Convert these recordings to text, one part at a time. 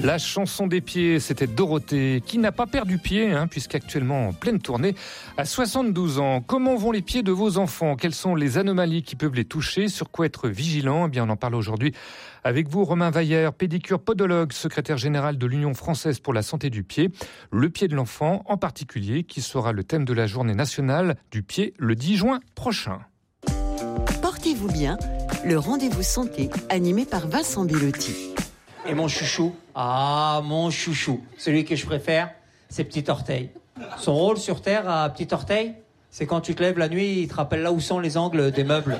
La chanson des pieds, c'était Dorothée, qui n'a pas perdu pied, puisqu'actuellement en pleine tournée, à 72 ans. Comment vont les pieds de vos enfants ? Quelles sont les anomalies qui peuvent les toucher ? Sur quoi être vigilant ? Eh bien, on en parle aujourd'hui avec vous, Romain Vaillère, pédicure podologue, secrétaire général de l'Union française pour la santé du pied. Le pied de l'enfant, en particulier, qui sera le thème de la journée nationale du pied le 10 juin prochain. Portez-vous bien, le rendez-vous santé animé par Vincent Bellotti. Et mon chouchou, mon chouchou, celui que je préfère, c'est Petit Orteil. Son rôle sur Terre à Petit Orteil, c'est quand tu te lèves la nuit, il te rappelle là où sont les angles des meubles.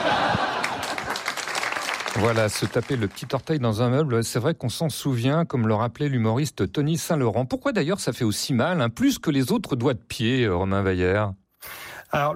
Voilà, se taper le petit orteil dans un meuble, c'est vrai qu'on s'en souvient, comme le rappelait l'humoriste Tony Saint-Laurent. Pourquoi d'ailleurs ça fait aussi mal, plus que les autres doigts de pied, Romain Vaillère ? Alors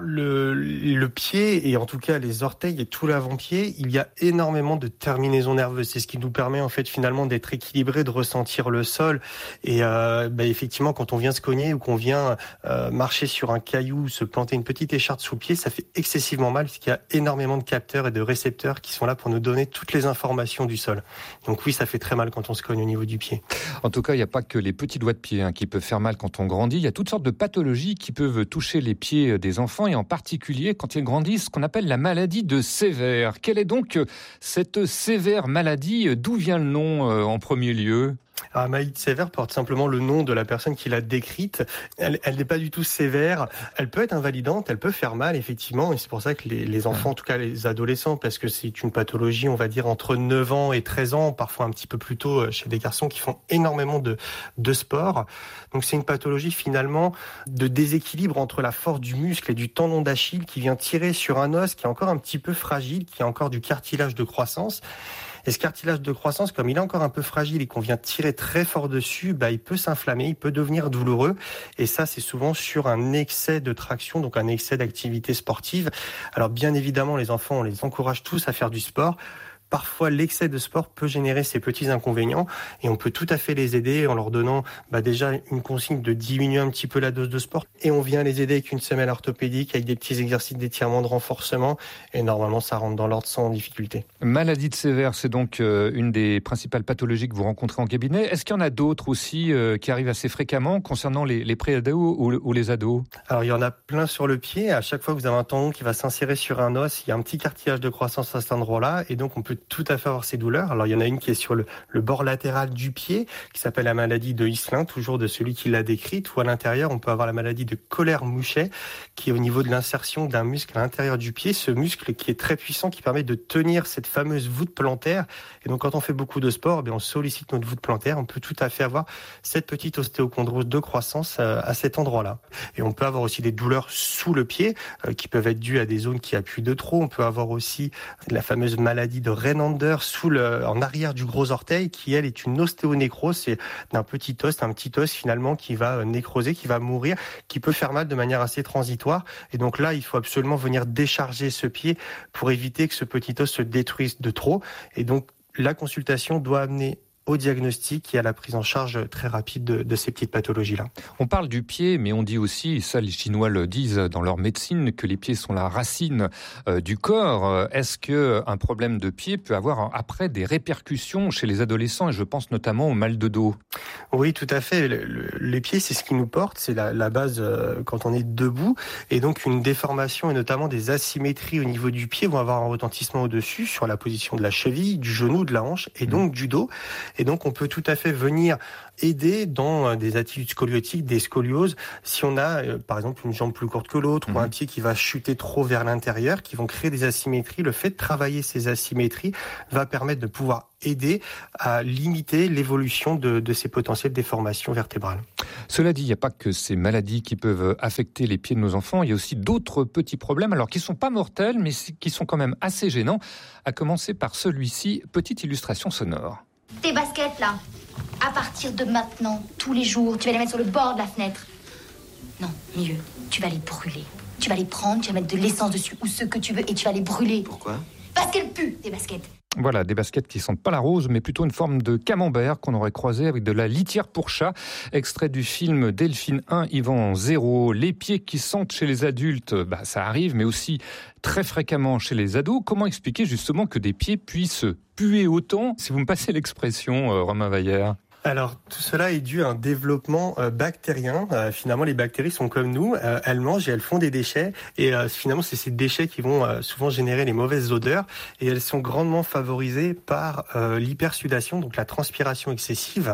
le pied et en tout cas les orteils et tout l'avant-pied, il y a énormément de terminaisons nerveuses. C'est ce qui nous permet en fait finalement d'être équilibré, de ressentir le sol. Et effectivement, quand on vient se cogner ou qu'on vient marcher sur un caillou, se planter une petite écharpe sous le pied, ça fait excessivement mal parce qu'il y a énormément de capteurs et de récepteurs qui sont là pour nous donner toutes les informations du sol. Donc oui, ça fait très mal quand on se cogne au niveau du pied. En tout cas, il n'y a pas que les petits doigts de pied qui peuvent faire mal quand on grandit. Il y a toutes sortes de pathologies qui peuvent toucher les pieds des enfants et en particulier quand ils grandissent, ce qu'on appelle la maladie de Sévère. Quelle est donc cette sévère maladie ? D'où vient le nom en premier lieu ? La maladie de Sévère porte simplement le nom de la personne qui l'a décrite. Elle n'est pas du tout sévère. Elle peut être invalidante, elle peut faire mal, effectivement. Et c'est pour ça que les enfants, en tout cas les adolescents, parce que c'est une pathologie, on va dire, entre 9 ans et 13 ans, parfois un petit peu plus tôt chez des garçons qui font énormément de sport. Donc c'est une pathologie finalement de déséquilibre entre la force du muscle et du tendon d'Achille qui vient tirer sur un os qui est encore un petit peu fragile, qui a encore du cartilage de croissance. Et ce cartilage de croissance, comme il est encore un peu fragile et qu'on vient tirer très fort dessus, il peut s'inflammer, il peut devenir douloureux. Et ça, c'est souvent sur un excès de traction, donc un excès d'activité sportive. Alors bien évidemment, les enfants, on les encourage tous à faire du sport. Parfois, l'excès de sport peut générer ces petits inconvénients et on peut tout à fait les aider en leur donnant déjà une consigne de diminuer un petit peu la dose de sport et on vient les aider avec une semelle orthopédique, avec des petits exercices d'étirement, de renforcement et normalement ça rentre dans l'ordre sans difficulté. Maladie de Sévère, c'est donc une des principales pathologies que vous rencontrez en cabinet. Est-ce qu'il y en a d'autres aussi qui arrivent assez fréquemment concernant les pré-ados ou les ados ? Alors il y en a plein sur le pied. À chaque fois que vous avez un tendon qui va s'insérer sur un os, il y a un petit cartilage de croissance à cet endroit-là et donc on peut tout à fait avoir ces douleurs. Alors il y en a une qui est sur le bord latéral du pied, qui s'appelle la maladie de Hislin, toujours de celui qui l'a décrite, ou à l'intérieur on peut avoir la maladie de Colère-Mouchet, qui est au niveau de l'insertion d'un muscle à l'intérieur du pied, ce muscle qui est très puissant, qui permet de tenir cette fameuse voûte plantaire. Et donc quand on fait beaucoup de sport, on sollicite notre voûte plantaire, on peut tout à fait avoir cette petite ostéochondrose de croissance à cet endroit-là. Et on peut avoir aussi des douleurs sous le pied, qui peuvent être dues à des zones qui appuient de trop. On peut avoir aussi la fameuse maladie de Renander en arrière du gros orteil, qui elle est une ostéonécrose, c'est un petit os finalement qui va nécroser, qui va mourir, qui peut faire mal de manière assez transitoire. Et donc là, il faut absolument venir décharger ce pied pour éviter que ce petit os se détruise de trop. Et donc la consultation doit amener au diagnostic et à la prise en charge très rapide de ces petites pathologies-là. On parle du pied, mais on dit aussi, ça les Chinois le disent dans leur médecine, que les pieds sont la racine du corps. Est-ce qu'un problème de pied peut avoir après des répercussions chez les adolescents ? Et je pense notamment au mal de dos. Oui, tout à fait. Les pieds, c'est ce qui nous porte, c'est la base quand on est debout. Et donc une déformation et notamment des asymétries au niveau du pied vont avoir un retentissement au-dessus sur la position de la cheville, du genou, de la hanche et donc du dos. Et donc, on peut tout à fait venir aider dans des attitudes scoliotiques, des scolioses, si on a, par exemple, une jambe plus courte que l'autre ou un pied qui va chuter trop vers l'intérieur, qui vont créer des asymétries. Le fait de travailler ces asymétries va permettre de pouvoir aider à limiter l'évolution de ces potentielles déformations vertébrales. Cela dit, il n'y a pas que ces maladies qui peuvent affecter les pieds de nos enfants, il y a aussi d'autres petits problèmes, alors qui ne sont pas mortels, mais qui sont quand même assez gênants, à commencer par celui-ci, petite illustration sonore. Tes baskets, là, à partir de maintenant, tous les jours, tu vas les mettre sur le bord de la fenêtre. Non, mieux, tu vas les brûler. Tu vas les prendre, tu vas mettre de l'essence dessus ou ce que tu veux et tu vas les brûler. Pourquoi ? Parce qu'elles puent, tes baskets. Voilà, des baskets qui sentent pas la rose, mais plutôt une forme de camembert qu'on aurait croisé avec de la litière pour chat. Extrait du film Delphine 1, Yvan 0. Les pieds qui sentent chez les adultes, ça arrive, mais aussi très fréquemment chez les ados. Comment expliquer justement que des pieds puissent puer autant, si vous me passez l'expression, Romain Vaillère ? Alors, tout cela est dû à un développement bactérien. Finalement, les bactéries sont comme nous. Elles mangent et elles font des déchets. Et finalement, c'est ces déchets qui vont souvent générer les mauvaises odeurs. Et elles sont grandement favorisées par l'hypersudation, donc la transpiration excessive.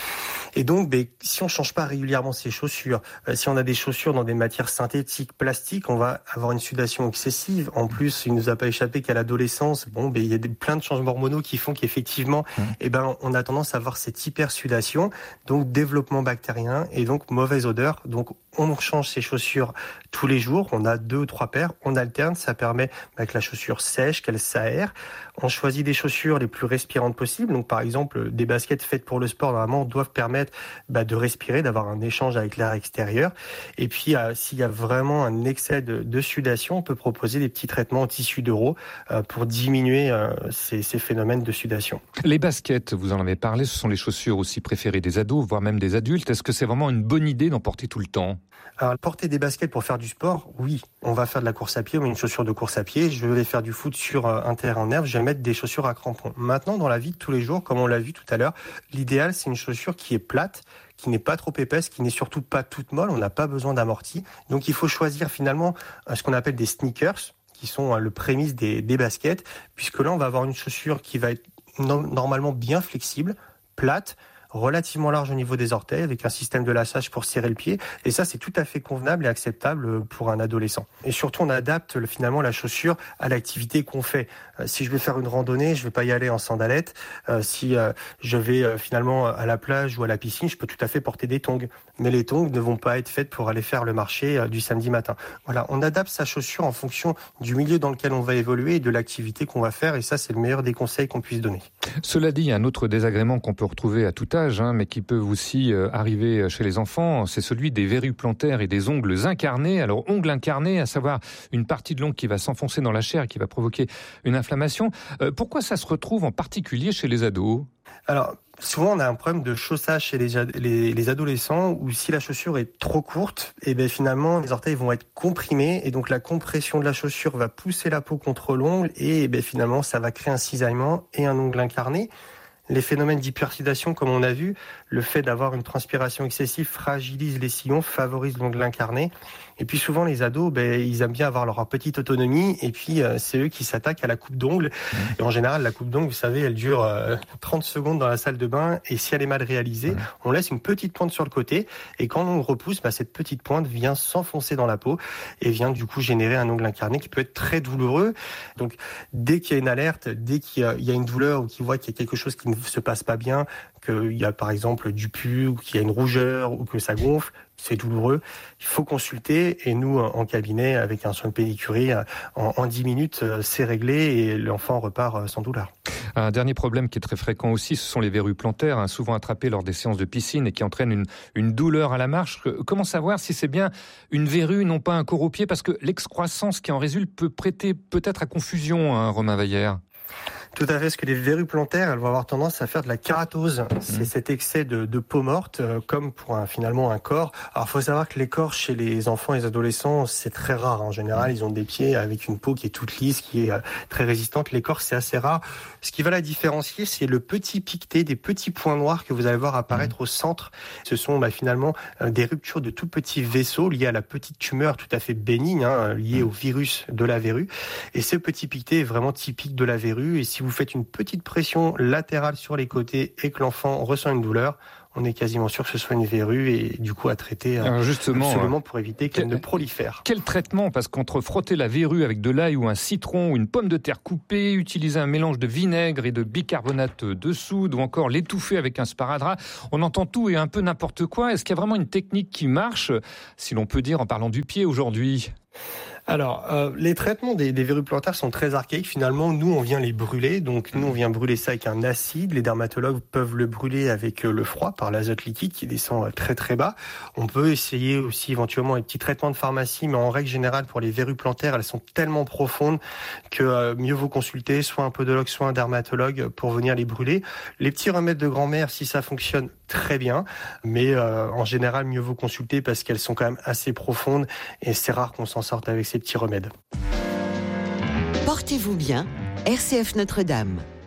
Et donc, si on change pas régulièrement ses chaussures, si on a des chaussures dans des matières synthétiques, plastiques, on va avoir une sudation excessive. En plus, il nous a pas échappé qu'à l'adolescence, il y a plein de changements hormonaux qui font qu'effectivement, on a tendance à avoir cette hypersudation, donc développement bactérien et donc mauvaise odeur. Donc, on change ses chaussures tous les jours. On a 2 ou 3 paires. On alterne. Ça permet que la chaussure sèche, qu'elle s'aère. On choisit des chaussures les plus respirantes possibles. Donc, par exemple, des baskets faites pour le sport, normalement, doivent permettre de respirer, d'avoir un échange avec l'air extérieur. Et puis, s'il y a vraiment un excès de sudation, on peut proposer des petits traitements en tissu d'euro pour diminuer ces phénomènes de sudation. Les baskets, vous en avez parlé, ce sont les chaussures aussi préférées des ados, voire même des adultes. Est-ce que c'est vraiment une bonne idée d'en porter tout le temps ? Alors, porter des baskets pour faire du sport, oui. On va faire de la course à pied, on met une chaussure de course à pied. Je vais faire du foot sur un terrain en herbe, je vais mettre des chaussures à crampons. Maintenant, dans la vie de tous les jours, comme on l'a vu tout à l'heure, l'idéal, c'est une chaussure qui est plate, qui n'est pas trop épaisse, qui n'est surtout pas toute molle. On n'a pas besoin d'amorti. Donc, il faut choisir finalement ce qu'on appelle des sneakers, qui sont le prémisse des baskets, puisque là, on va avoir une chaussure qui va être normalement bien flexible, plate, relativement large au niveau des orteils, avec un système de laçage pour serrer le pied. Et ça, c'est tout à fait convenable et acceptable pour un adolescent. Et surtout, on adapte finalement la chaussure à l'activité qu'on fait. Si je vais faire une randonnée, je vais pas y aller en sandalettes. Si je vais finalement à la plage ou à la piscine, je peux tout à fait porter des tongs. Mais les tongs ne vont pas être faites pour aller faire le marché du samedi matin. Voilà, on adapte sa chaussure en fonction du milieu dans lequel on va évoluer et de l'activité qu'on va faire. Et ça, c'est le meilleur des conseils qu'on puisse donner. Cela dit, un autre désagrément qu'on peut retrouver à tout âge, mais qui peut aussi arriver chez les enfants, c'est celui des verrues plantaires et des ongles incarnés. Alors, ongles incarnés, à savoir une partie de l'ongle qui va s'enfoncer dans la chair et qui va provoquer une inflammation. Pourquoi ça se retrouve en particulier chez les ados ? Alors, souvent, on a un problème de chaussage chez les adolescents où si la chaussure est trop courte, finalement, les orteils vont être comprimés et donc la compression de la chaussure va pousser la peau contre l'ongle et finalement, ça va créer un cisaillement et un ongle incarné. Les phénomènes d'hypersudation, comme on a vu, le fait d'avoir une transpiration excessive fragilise les sillons, favorise l'ongle incarné. Et puis souvent, les ados, ils aiment bien avoir leur petite autonomie. Et puis, c'est eux qui s'attaquent à la coupe d'ongles. Et en général, la coupe d'ongles, vous savez, elle dure 30 secondes dans la salle de bain. Et si elle est mal réalisée, on laisse une petite pointe sur le côté. Et quand l'ongle repousse, cette petite pointe vient s'enfoncer dans la peau et vient du coup générer un ongle incarné qui peut être très douloureux. Donc, dès qu'il y a une alerte, dès qu'il y a une douleur ou qu'il voit qu'il y a quelque chose qui ne se passe pas bien, qu'il y a par exemple du pus, ou qu'il y a une rougeur, ou que ça gonfle, c'est douloureux, il faut consulter. Et nous, en cabinet, avec un soin de pédicurie, en 10 minutes, c'est réglé et l'enfant repart sans douleur. Un dernier problème qui est très fréquent aussi, ce sont les verrues plantaires, souvent attrapées lors des séances de piscine et qui entraînent une douleur à la marche. Comment savoir si c'est bien une verrue, non pas un corps au pied ? Parce que l'excroissance qui en résulte peut prêter peut-être à confusion, Romain Vallière. Tout à fait, parce que les verrues plantaires, elles vont avoir tendance à faire de la kératose. C'est cet excès de peau morte, comme pour finalement un corps. Alors, il faut savoir que les corps chez les enfants et les adolescents, c'est très rare. En général, ils ont des pieds avec une peau qui est toute lisse, qui est très résistante. Les corps, c'est assez rare. Ce qui va la différencier, c'est le petit piqueté, des petits points noirs que vous allez voir apparaître au centre. Ce sont finalement des ruptures de tout petits vaisseaux liés à la petite tumeur tout à fait bénigne, liée au virus de la verrue. Et ce petit piqueté est vraiment typique de la verrue. Et si vous faites une petite pression latérale sur les côtés et que l'enfant ressent une douleur, on est quasiment sûr que ce soit une verrue et du coup à traiter absolument pour éviter qu'elle ne prolifère. Quel traitement ? Parce qu'entre frotter la verrue avec de l'ail ou un citron ou une pomme de terre coupée, utiliser un mélange de vinaigre et de bicarbonate de soude ou encore l'étouffer avec un sparadrap, on entend tout et un peu n'importe quoi. Est-ce qu'il y a vraiment une technique qui marche, si l'on peut dire en parlant du pied aujourd'hui ? Alors, les traitements des verrues plantaires sont très archaïques. Finalement, nous, on vient les brûler. Donc, nous, on vient brûler ça avec un acide. Les dermatologues peuvent le brûler avec le froid, par l'azote liquide qui descend très très bas. On peut essayer aussi éventuellement un petit traitement de pharmacie, mais en règle générale, pour les verrues plantaires, elles sont tellement profondes que mieux vaut consulter soit un podologue, soit un dermatologue pour venir les brûler. Les petits remèdes de grand-mère, si ça fonctionne, très bien. Mais en général, mieux vaut consulter parce qu'elles sont quand même assez profondes et c'est rare qu'on s'en sorte avec ces petits remèdes. Portez-vous bien, RCF Notre-Dame.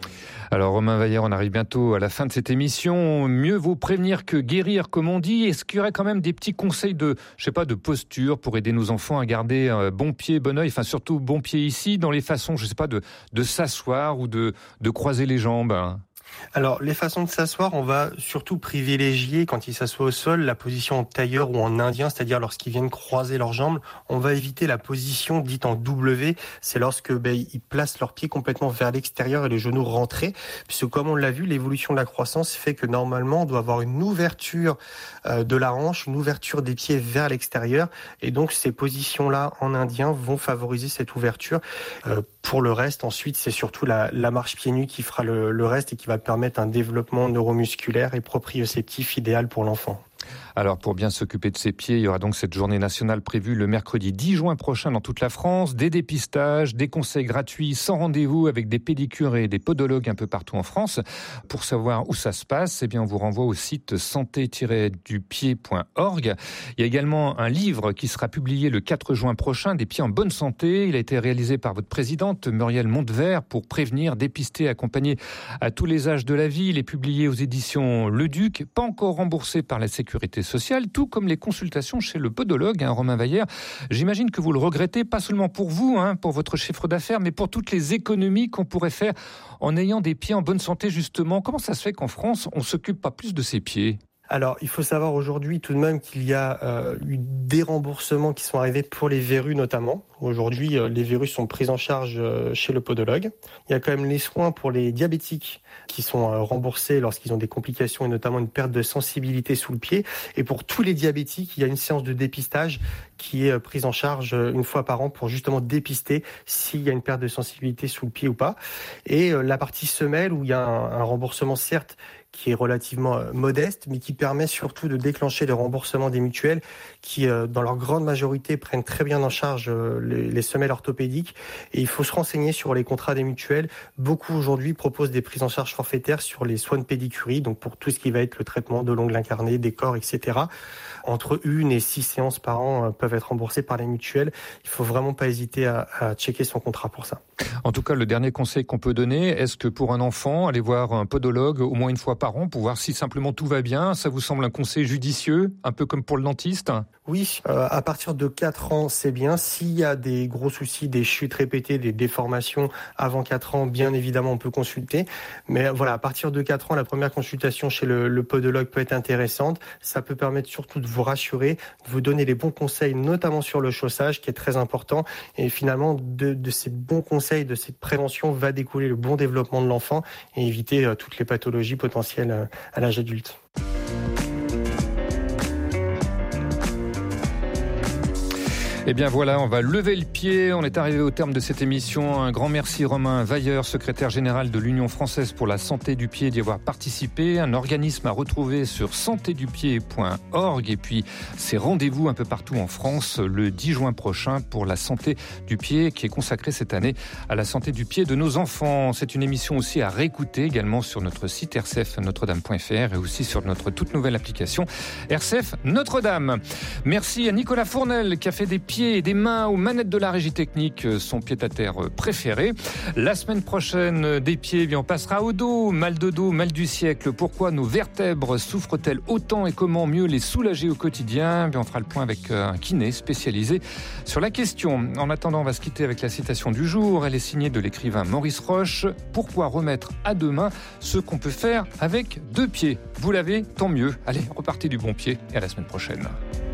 Alors Romain Vailleur, on arrive bientôt à la fin de cette émission. Mieux vaut prévenir que guérir, comme on dit. Est-ce qu'il y aurait quand même des petits conseils de posture pour aider nos enfants à garder bon pied, bon œil, enfin surtout bon pied ici, dans les façons, de s'asseoir ou de croiser les jambes? Alors, les façons de s'asseoir, on va surtout privilégier, quand ils s'assoient au sol, la position en tailleur ou en indien, c'est-à-dire lorsqu'ils viennent croiser leurs jambes. On va éviter la position dite en W, c'est lorsque ils placent leurs pieds complètement vers l'extérieur et les genoux rentrés, puisque comme on l'a vu, l'évolution de la croissance fait que normalement, on doit avoir une ouverture de la hanche, une ouverture des pieds vers l'extérieur, et donc ces positions-là en indien vont favoriser cette ouverture. Pour le reste, ensuite, c'est surtout la marche pieds nus qui fera le reste et qui va permettre un développement neuromusculaire et proprioceptif idéal pour l'enfant. Alors pour bien s'occuper de ses pieds, il y aura donc cette journée nationale prévue le mercredi 10 juin prochain dans toute la France. Des dépistages, des conseils gratuits sans rendez-vous avec des pédicures et des podologues un peu partout en France. Pour savoir où ça se passe, on vous renvoie au site santé-du-pied.org. Il y a également un livre qui sera publié le 4 juin prochain, Des pieds en bonne santé. Il a été réalisé par votre présidente Muriel Montevert pour prévenir, dépister, accompagner à tous les âges de la vie. Il est publié aux éditions Le Duc, pas encore remboursé par la Sécurité sociale, tout comme les consultations chez le podologue, Romain Vailleur. J'imagine que vous le regrettez, pas seulement pour vous, pour votre chiffre d'affaires, mais pour toutes les économies qu'on pourrait faire en ayant des pieds en bonne santé, justement. Comment ça se fait qu'en France, on ne s'occupe pas plus de ses pieds ? Alors, il faut savoir aujourd'hui tout de même qu'il y a eu des remboursements qui sont arrivés pour les verrues notamment. Aujourd'hui, les verrues sont prises en charge chez le podologue. Il y a quand même les soins pour les diabétiques qui sont remboursés lorsqu'ils ont des complications et notamment une perte de sensibilité sous le pied. Et pour tous les diabétiques, il y a une séance de dépistage qui est prise en charge une fois par an pour justement dépister s'il y a une perte de sensibilité sous le pied ou pas. Et la partie semelle où il y a un remboursement certes qui est relativement modeste, mais qui permet surtout de déclencher le remboursement des mutuelles qui, dans leur grande majorité, prennent très bien en charge les semelles orthopédiques. Et il faut se renseigner sur les contrats des mutuelles. Beaucoup aujourd'hui proposent des prises en charge forfaitaires sur les soins de pédicurie, donc pour tout ce qui va être le traitement de l'ongle incarné, des corps, etc. Entre 1 et 6 séances par an peuvent être remboursées par les mutuelles. Il faut vraiment pas hésiter à checker son contrat pour ça. En tout cas, le dernier conseil qu'on peut donner, est-ce que pour un enfant, aller voir un podologue au moins une fois par an pour voir si simplement tout va bien, ça vous semble un conseil judicieux, un peu comme pour le dentiste ? Oui, à partir de 4 ans, c'est bien. S'il y a des gros soucis, des chutes répétées, des déformations avant 4 ans, bien évidemment, on peut consulter. Mais voilà, à partir de 4 ans, la première consultation chez le podologue peut être intéressante. Ça peut permettre surtout de vous rassurer, de vous donner les bons conseils, notamment sur le chaussage, qui est très important. Et finalement, de ces bons conseils, de cette prévention, va découler le bon développement de l'enfant et éviter toutes les pathologies potentielles à l'âge adulte. Eh bien voilà, on va lever le pied. On est arrivé au terme de cette émission. Un grand merci Romain Vailleur, secrétaire général de l'Union française pour la santé du pied, d'y avoir participé. Un organisme à retrouver sur santédupied.org. Et puis, ces rendez-vous un peu partout en France le 10 juin prochain pour la santé du pied qui est consacrée cette année à la santé du pied de nos enfants. C'est une émission aussi à réécouter également sur notre site RCF Notre-Dame.fr et aussi sur notre toute nouvelle application RCF Notre-Dame. Merci à Nicolas Fournel qui a fait des pieds et des mains aux manettes de la régie technique, son pied-à-terre préféré. La semaine prochaine, des pieds, on passera au dos. Mal de dos, mal du siècle. Pourquoi nos vertèbres souffrent-elles autant et comment mieux les soulager au quotidien ? On fera le point avec un kiné spécialisé sur la question. En attendant, on va se quitter avec la citation du jour. Elle est signée de l'écrivain Maurice Roche. Pourquoi remettre à demain ce qu'on peut faire avec 2 pieds ? Vous l'avez, tant mieux. Allez, repartez du bon pied et à la semaine prochaine.